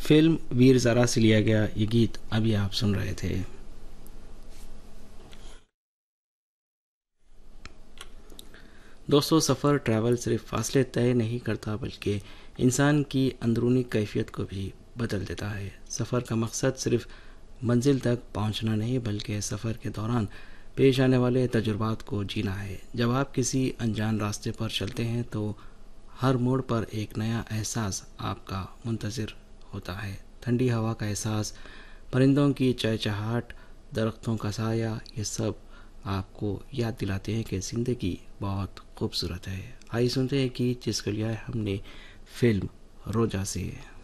Film Veer Zaara से लिया गया ये गीत अभी आप सुन रहे थे। दोस्तों, सफ़र ट्रैवल सिर्फ फासले तय नहीं करता बल्कि इंसान की अंदरूनी कैफियत को भी बदल देता है। सफ़र का मकसद सिर्फ मंजिल तक पहुंचना नहीं बल्कि सफ़र के दौरान पेश आने वाले तजुर्बात को जीना है। जब आप किसी अनजान रास्ते पर चलते हैं तो हर मोड़ पर एक नया एहसास आपका मुंतज़िर होता है। ठंडी हवा का एहसास, परिंदों की चहचहाट, दरख्तों का साया, ये सब आपको याद दिलाते हैं कि ज़िंदगी बहुत खूबसूरत है। आइए सुनते हैं कि जिसके लिए हमने फिल्म रोजा से।